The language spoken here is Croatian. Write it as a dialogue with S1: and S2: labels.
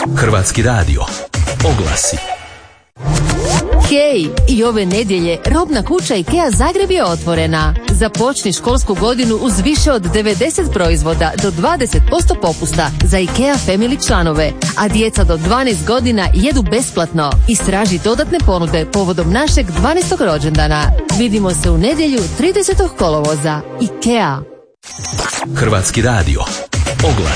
S1: Hrvatski radio. Oglasi.
S2: Hej, i ove nedjelje robna kuća IKEA Zagreb je otvorena. Započni školsku godinu uz više od 90 proizvoda do 20% popusta za IKEA Family članove, a djeca do 12 godina jedu besplatno. Istraži dodatne ponude povodom našeg 12. rođendana. Vidimo se u nedjelju 30. kolovoza. IKEA.
S1: Hrvatski radio. Oglas.